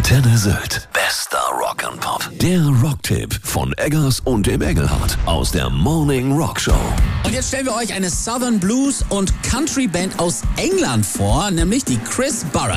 Antenne Sylt. Bester Rock'n'Pop. Der Rocktipp von Eggers und dem Engelhardt aus der Morning Rock Show. Und jetzt stellen wir euch eine Southern Blues und Country Band aus England vor, nämlich die Chris Barrett.